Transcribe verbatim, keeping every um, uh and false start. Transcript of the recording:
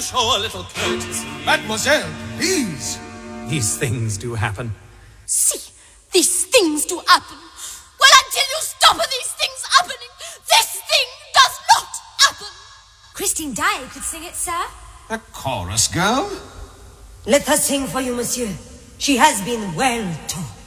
show a little courtesy? Mademoiselle, please. These things do happen. See, these things do happen. Well, until you stop these things happening, this thing does not happen. Christine Daae could sing it, sir. A chorus girl? Let her sing for you, monsieur. She has been well taught.